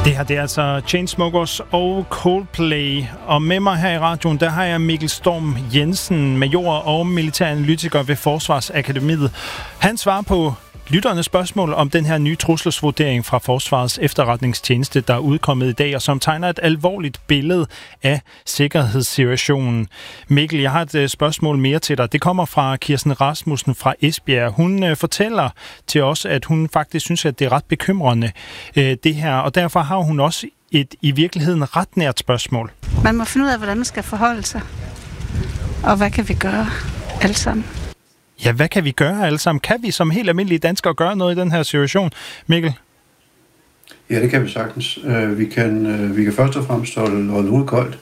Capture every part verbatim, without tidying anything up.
Det her, det er altså Chainsmokers og Coldplay. Og med mig her i radioen, der har jeg Mikkel Storm Jensen, major og militæranalytiker ved Forsvarsakademiet. Han svarer på lytternes spørgsmål om den her nye trusselsvurdering fra Forsvarets efterretningstjeneste, der er udkommet i dag, og som tegner et alvorligt billede af sikkerhedssituationen. Mikkel, jeg har et spørgsmål mere til dig. Det kommer fra Kirsten Rasmussen fra Esbjerg. Hun øh, fortæller til os, at hun faktisk synes, at det er ret bekymrende, øh, det her, og derfor har hun også et i virkeligheden ret nært spørgsmål. Man må finde ud af, hvordan man skal forholde sig, og hvad kan vi gøre alle sammen? Ja, hvad kan vi gøre alle sammen? Kan vi som helt almindelige danskere gøre noget i den her situation, Mikkel? Ja, det kan vi sagtens. Vi kan, vi kan først og fremmest holde, holde hovedet koldt,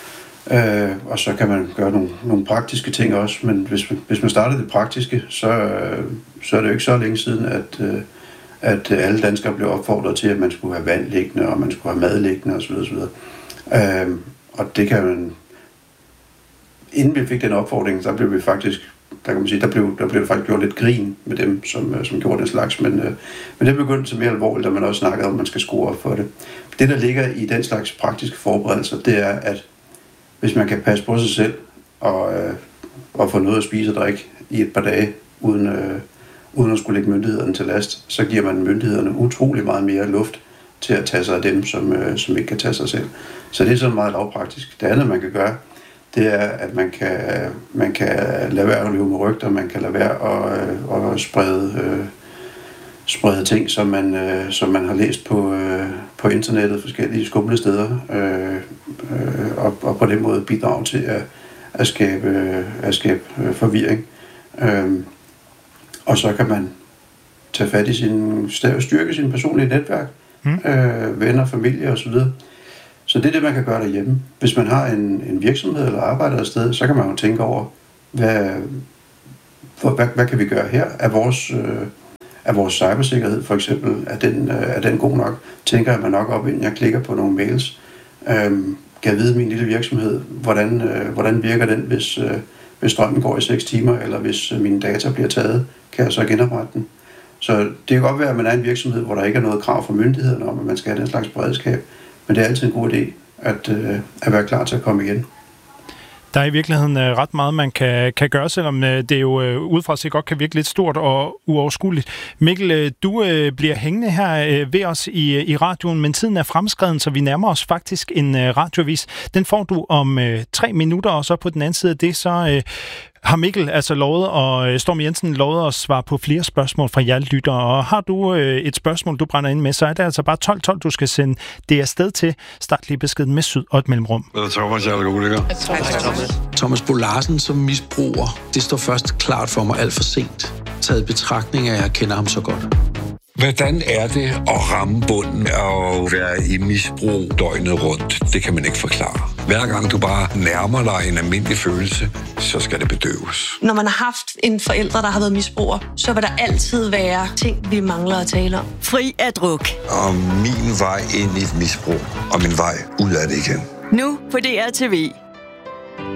og så kan man gøre nogle, nogle praktiske ting også. Men hvis man, hvis man starter det praktiske, så, så er det jo ikke så længe siden, at, at alle danskere blev opfordret til, at man skulle have vand liggende, og man skulle have mad liggende osv. osv. Og det kan man... Inden vi fik den opfordring, så blev vi faktisk... Der kan man sige, der blev, der blev faktisk gjort lidt grin med dem, som, som gjorde den slags, men, øh, men det begyndte så mere alvorligt, da man også snakkede om, at man skal skrue op for det. Det, der ligger i den slags praktiske forberedelser, det er, at hvis man kan passe på sig selv og, øh, og få noget at spise og drikke i et par dage, uden, øh, uden at skulle lægge myndighederne til last, så giver man myndighederne utrolig meget mere luft til at tage sig af dem, som, øh, som ikke kan tage sig selv. Så det er sådan meget lavpraktisk. Det andet, man kan gøre, det er, at man kan, man kan lade være at løbe med rygter, man kan lade være at, at sprede, øh, sprede ting, som man, øh, som man har læst på, øh, på internettet, forskellige skumle steder, øh, øh, og, og på den måde bidrage til at, at skabe, øh, at skabe øh, forvirring. Øh, og så kan man tage fat i sin, styrke sin personlige netværk, mm. øh, venner, familie osv., Så det er det, man kan gøre derhjemme. Hvis man har en, en virksomhed eller arbejder et sted, så kan man jo tænke over, hvad, hvad, hvad kan vi gøre her? Er vores, øh, er vores cybersikkerhed for eksempel, er den, øh, er den god nok? Tænker jeg mig nok op, inden jeg klikker på nogle mails? Øhm, kan jeg vide min lille virksomhed, hvordan, øh, hvordan virker den, hvis, øh, hvis strømmen går i seks timer, eller hvis øh, mine data bliver taget? Kan jeg så genoprette den? Så det kan godt være, at man er en virksomhed, hvor der ikke er noget krav fra myndighederne om, at man skal have den slags beredskab. Men det er altid en god idé at, øh, at være klar til at komme igen. Der er i virkeligheden øh, ret meget, man kan, kan gøre, selvom øh, det jo øh, udefra sig godt kan virke lidt stort og uoverskueligt. Mikkel, øh, du øh, bliver hængende her øh, ved os i, i radioen, men tiden er fremskreden, så vi nærmer os faktisk en øh, radioavis. Den får du om øh, tre minutter, og så på den anden side af det, så... Øh, har Mikkel altså lovet, og Storm Jensen lovet at svare på flere spørgsmål fra jer lyttere. Og har du øh, et spørgsmål, du brænder ind med, så er det altså bare tolv tolv, du skal sende det afsted til. Start lige beskeden med syd og et mellemrum. Thomas, jeg er alkoholiker. Thomas. Thomas Bo Larsen som misbruger, det står først klart for mig alt for sent. Taget betragtning af, at jeg kender ham så godt. Hvordan er det at ramme bunden og være i misbrug døgnet rundt? Det kan man ikke forklare. Hver gang du bare nærmer dig en almindelig følelse, så skal det bedøves. Når man har haft en forælder, der har været misbruger, så vil der altid være ting, vi mangler at tale om. Fri af druk. Og min vej ind i et misbrug, og min vej ud af det igen. Nu på D R T V.